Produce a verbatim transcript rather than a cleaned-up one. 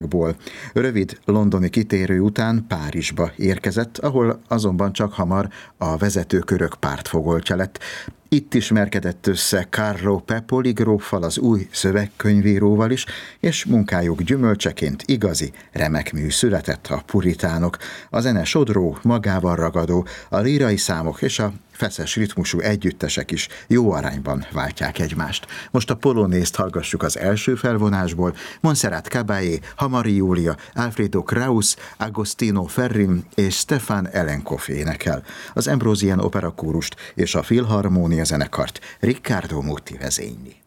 ból. Rövid londoni kitérő után Párizsba érkezett, ahol azonban csak hamar a vezetőkörök pártfogoltja lett. Itt ismerkedett össze Carlo Pepoli gróffal, az új szövegkönyvíróval is, és munkájuk gyümölcseként igazi remek mű született, a puritánok. A zene sodró, magával ragadó, a lírai számok és a feszes ritmusú együttesek is jó arányban váltják egymást. Most a polonészt hallgassuk az első felvonásból. Montserrat Caballé, Hamari Júlia, Alfredo Kraus, Agostino Ferrin és Stefan Elenkov énekel. Az Ambrosian operakórust és a Filharmónia zenekart Riccardo Muti vezényli.